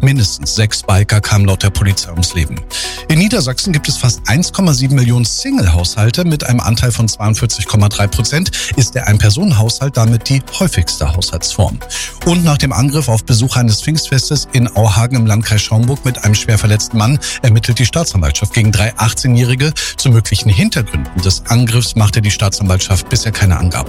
Mindestens 6 Biker kamen laut der Polizei ums Leben. In Niedersachsen gibt es fast 1,7 Millionen Single-Haushalte. Mit einem Anteil von 42,3% ist der Ein-Personen-Haushalt damit die häufigste Haushaltsform. Und nach dem Angriff auf Besucher eines Pfingstfestes in Auhagen im Landkreis Schaumburg mit einem schwer verletzten Mann ermittelt die Staatsanwaltschaft gegen 3 18-Jährige. Zu möglichen Hintergründen des Angriffs machte die Staatsanwaltschaft bisher keine Angaben.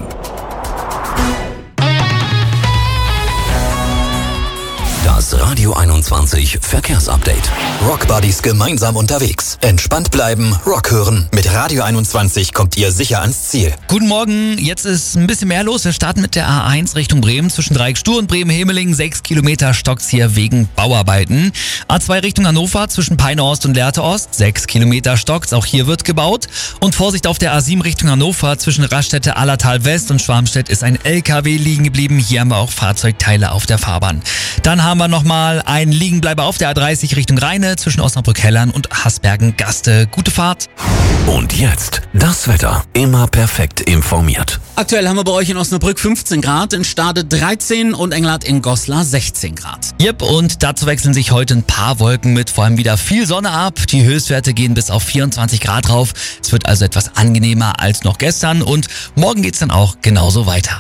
Das Radio 21 Verkehrsupdate. Rock Buddies gemeinsam unterwegs. Entspannt bleiben, Rock hören. Mit Radio 21 kommt ihr sicher ans Ziel. Guten Morgen, jetzt ist ein bisschen mehr los. Wir starten mit der A1 Richtung Bremen. Zwischen Dreieck-Stur und Bremen-Hemeling 6 Kilometer stockt's hier wegen Bauarbeiten. A2 Richtung Hannover zwischen Peine-Ost und Lehrte-Ost 6 Kilometer stockt's. Auch hier wird gebaut. Und Vorsicht auf der A7 Richtung Hannover zwischen Raststätte Allertal-West und Schwarmstedt ist ein LKW liegen geblieben. Hier haben wir auch Fahrzeugteile auf der Fahrbahn. Dann haben wir nochmal einen Liegenbleiber auf der A30 Richtung Rheine zwischen Osnabrück-Hellern und Hasbergen-Gaste. Gute Fahrt. Und jetzt das Wetter. Immer perfekt informiert. Aktuell haben wir bei euch in Osnabrück 15 Grad, in Stade 13 und Englert in Goslar 16 Grad. Yep, und dazu wechseln sich heute ein paar Wolken mit vor allem wieder viel Sonne ab. Die Höchstwerte gehen bis auf 24 Grad rauf. Es wird also etwas angenehmer als noch gestern und morgen geht's dann auch genauso weiter.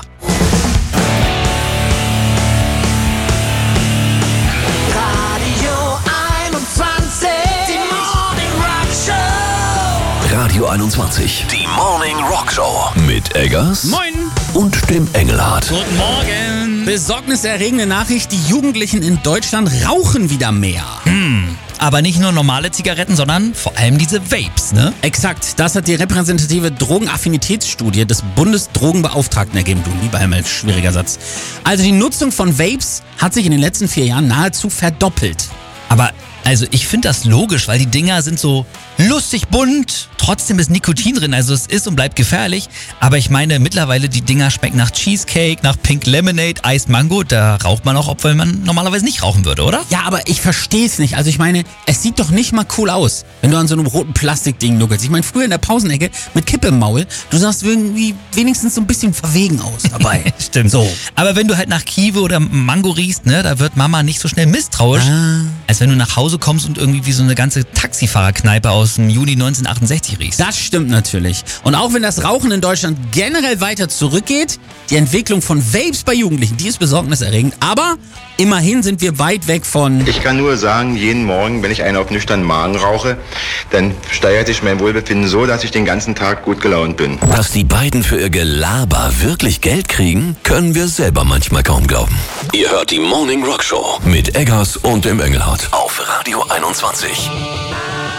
Radio 21, die Morning Rock Show. Mit Eggers. Moin. Und dem Engelhardt. Guten Morgen. Besorgniserregende Nachricht, die Jugendlichen in Deutschland rauchen wieder mehr. Aber nicht nur normale Zigaretten, sondern vor allem diese Vapes, ne? Exakt, das hat die repräsentative Drogenaffinitätsstudie des Bundesdrogenbeauftragten ergeben. Du lieber Himmel, schwieriger Satz. Also die Nutzung von Vapes hat sich in den letzten 4 Jahren nahezu verdoppelt. Aber also ich finde das logisch, weil die Dinger sind so lustig bunt, trotzdem ist Nikotin drin, also es ist und bleibt gefährlich. Aber ich meine, mittlerweile die Dinger schmecken nach Cheesecake, nach Pink Lemonade, Eis Mango, da raucht man auch, obwohl man normalerweise nicht rauchen würde, oder? Ja, aber ich verstehe es nicht. Also ich meine, es sieht doch nicht mal cool aus, wenn du an so einem roten Plastikding nuckelst. Ich meine, früher in der Pausenecke mit Kippe im Maul, du sahst irgendwie wenigstens so ein bisschen verwegen aus dabei. Stimmt. So. Aber wenn du halt nach Kiwi oder Mango riechst, ne, da wird Mama nicht so schnell misstrauisch, als wenn du nach Hause kommst und irgendwie wie so eine ganze Taxifahrerkneipe aus dem Juni 1968 riechst. Das stimmt natürlich. Und auch wenn das Rauchen in Deutschland generell weiter zurückgeht, die Entwicklung von Vapes bei Jugendlichen, die ist besorgniserregend. Aber immerhin sind wir weit weg von... Ich kann nur sagen, jeden Morgen, wenn ich einen auf nüchternen Magen rauche, dann steigert sich mein Wohlbefinden so, dass ich den ganzen Tag gut gelaunt bin. Dass die beiden für ihr Gelaber wirklich Geld kriegen, können wir selber manchmal kaum glauben. Ihr hört die Morning Rock Show mit Eggers und dem Engelhardt auf Radio 21.